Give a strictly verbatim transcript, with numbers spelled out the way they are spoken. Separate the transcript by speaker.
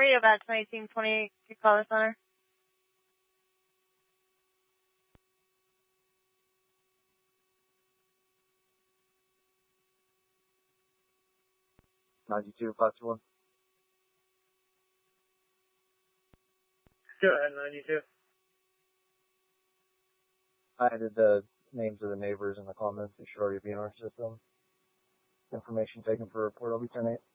Speaker 1: Radio back to eighteen twenty-eight, caller center.
Speaker 2: ninety-two, five two one.
Speaker 3: Go ahead, ninety-two.
Speaker 2: I added the names of the neighbors in the comments to show you be in our system. Information taken for report, I'll be ten eight.